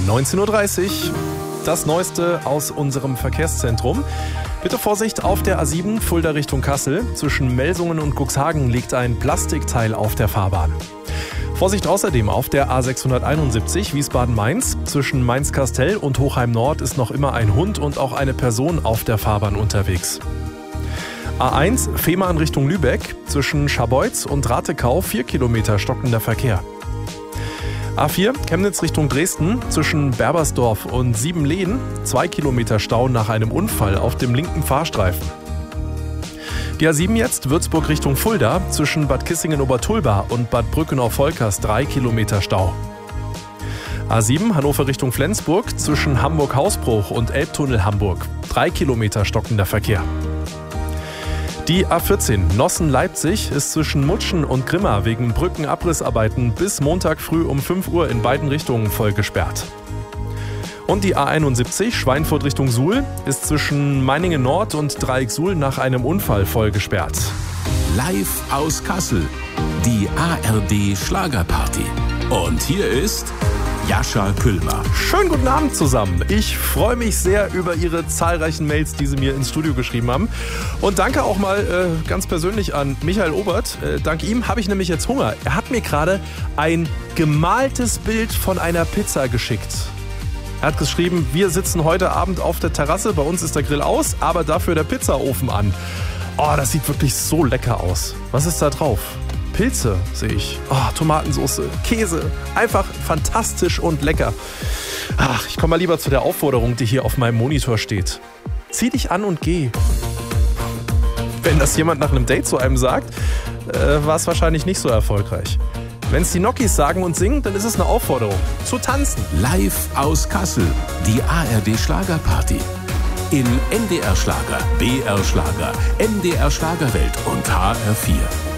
19:30 Uhr. Das Neueste aus unserem Verkehrszentrum. Bitte Vorsicht auf der A7 Fulda Richtung Kassel. Zwischen Melsungen und Cuxhagen liegt ein Plastikteil auf der Fahrbahn. Vorsicht außerdem auf der A671 Wiesbaden-Mainz. Zwischen Mainz-Kastel und Hochheim-Nord ist noch immer ein Hund und auch eine Person auf der Fahrbahn unterwegs. A1 Fehmarn Richtung Lübeck. Zwischen Scharbeutz und Ratekau 4 Kilometer stockender Verkehr. A4 Chemnitz Richtung Dresden. Zwischen Berbersdorf und Siebenlehen 2 Kilometer Stau nach einem Unfall auf dem linken Fahrstreifen. Die A7 jetzt Würzburg Richtung Fulda. Zwischen Bad Kissingen-Obertulba und Bad Brückenau-Volkers 3 Kilometer Stau. A7 Hannover Richtung Flensburg. Zwischen Hamburg-Hausbruch und Elbtunnel Hamburg 3 Kilometer stockender Verkehr. Die A14 Nossen-Leipzig ist zwischen Mutschen und Grimma wegen Brückenabrissarbeiten bis Montag früh um 5 Uhr in beiden Richtungen voll gesperrt. Und die A71 Schweinfurt Richtung Suhl ist zwischen Meiningen Nord und Dreieck Suhl nach einem Unfall voll gesperrt. Live aus Kassel, die ARD Schlagerparty. Und hier ist Jascha Küllmer. Schönen guten Abend zusammen. Ich freue mich sehr über Ihre zahlreichen Mails, die Sie mir ins Studio geschrieben haben. Und danke auch mal ganz persönlich an Michael Obert. Dank ihm habe ich nämlich jetzt Hunger. Er hat mir gerade ein gemaltes Bild von einer Pizza geschickt. Er hat geschrieben, wir sitzen heute Abend auf der Terrasse, bei uns ist der Grill aus, aber dafür der Pizzaofen an. Oh, das sieht wirklich so lecker aus. Was ist da drauf? Pilze sehe ich. Oh, Tomatensauce, Käse. Einfach fantastisch und lecker. Ach, ich komme mal lieber zu der Aufforderung, die hier auf meinem Monitor steht. Zieh dich an und geh. Wenn das jemand nach einem Date zu einem sagt, war es wahrscheinlich nicht so erfolgreich. Wenn es die Nokis sagen und singen, dann ist es eine Aufforderung. Zu tanzen. Live aus Kassel, die ARD Schlagerparty. In NDR Schlager, BR Schlager, NDR Schlagerwelt und HR4.